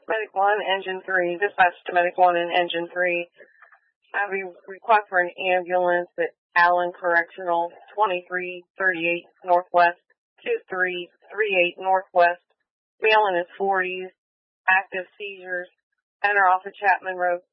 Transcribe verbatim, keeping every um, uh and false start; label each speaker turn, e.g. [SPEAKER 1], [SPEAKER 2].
[SPEAKER 1] Medic one, Engine three. Dispatch to Medic one and Engine three. I have a request for an ambulance at Allen Correctional, twenty-three thirty-eight Northwest, two three three eight Northwest. Male in his forties, active seizures. Enter off of Chapman Road.